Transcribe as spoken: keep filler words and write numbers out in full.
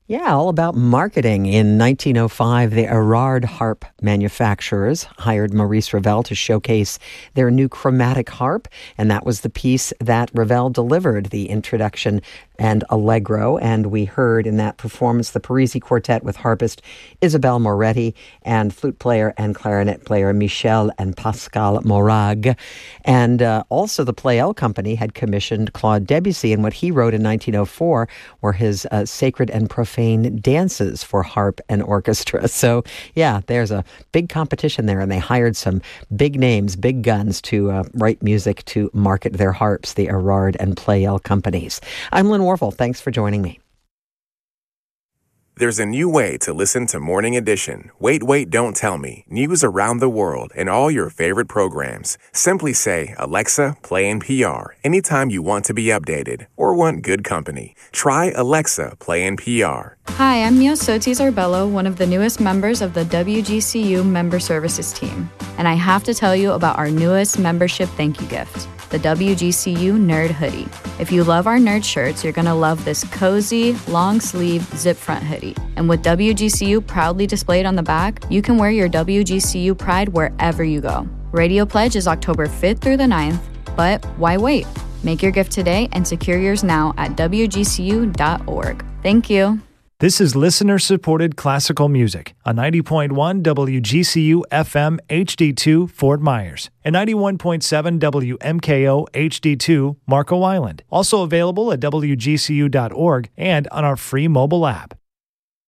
Yeah, all about marketing. In nineteen oh five, the Erard harp manufacturers hired Maurice Ravel to showcase their new chromatic harp, and that was the piece that Ravel delivered, the introduction and Allegro. And we heard in that performance the Parisi Quartet with harpist Isabelle Moretti and flute player and clarinet player Michel and Pascal Morag. And uh, also the Pleyel Company had commissioned Claude Debussy, and what he wrote in nineteen oh four were his uh, sacred and profane dances for harp and orchestra. So, yeah, there's a big competition there, and they hired some big names, big guns to uh, write music to market their harps, the Erard and Pleyel companies. I'm Lynn Warfel. Thanks for joining me. There's a new way to listen to Morning Edition. Wait, wait, don't tell me. News around the world and all your favorite programs. Simply say, Alexa, play N P R anytime you want to be updated or want good company. Try Alexa, play N P R. Hi, I'm Mio Sotis Arbello, one of the newest members of the W G C U Member Services team. And I have to tell you about our newest membership thank you gift, the W G C U Nerd Hoodie. If you love our nerd shirts, you're going to love this cozy, long-sleeve, zip-front hoodie. And with W G C U proudly displayed on the back, you can wear your W G C U pride wherever you go. Radio Pledge is October fifth through the ninth, but why wait? Make your gift today and secure yours now at W G C U dot org. Thank you. This is listener-supported classical music on ninety point one W G C U F M H D two Fort Myers and ninety-one point seven W M K O H D two Marco Island. Also available at W G C U dot org and on our free mobile app.